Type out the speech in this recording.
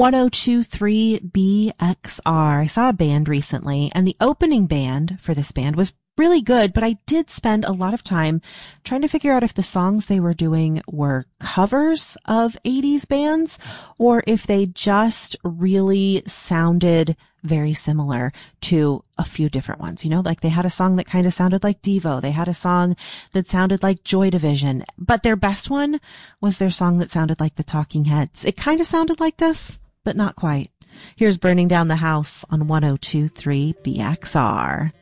1023 BXR. I saw a band recently, and the opening band for this band was really good, but I did spend a lot of time trying to figure out if the songs they were doing were covers of 80s bands or if they just really sounded very similar to a few different ones. You know, like they had a song that kind of sounded like Devo. They had a song that sounded like Joy Division, but their best one was their song that sounded like the Talking Heads. It kind of sounded like this, but not quite. Here's Burning Down the House on 1023 BXR.